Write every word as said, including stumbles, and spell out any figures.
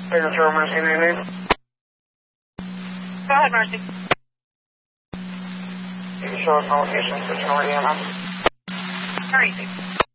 Bigger throw, Mercy, name. Go ahead, Mercy. You can show us on location, switching over to E M S. Mercy.